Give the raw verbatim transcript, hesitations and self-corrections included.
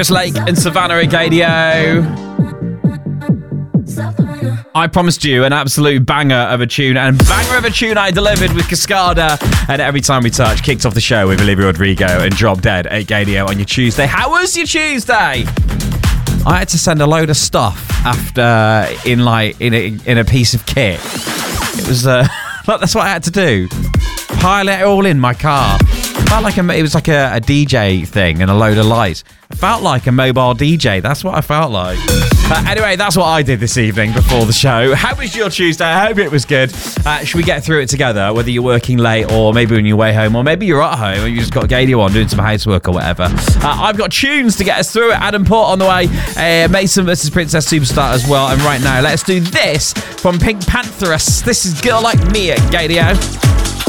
Chris Lake and Savannah at Gadio. I promised you an absolute banger of a tune, and banger of a tune I delivered with Cascada and Every Time We Touch. Kicked off the show with Olivia Rodrigo and Drop Dead at Gadio on your Tuesday. How was your Tuesday? I had to send a load of stuff after in like in a, in a piece of kit. It was uh, that's what I had to do. Pile it all in my car. It felt like a, it was like a, a D J thing and a load of lights. I felt like a mobile D J. That's what I felt like. Uh, anyway, that's what I did this evening before the show. How was your Tuesday? I hope it was good. Uh, should we get through it together? Whether you're working late or maybe on your way home, or maybe you're at home and you just got Gadio on doing some housework or whatever. Uh, I've got tunes to get us through it. Adam Port on the way. Uh, Mason versus Princess Superstar as well. And right now, let's do this from Pink Pantheress. This is Girl Like Me at Gadio.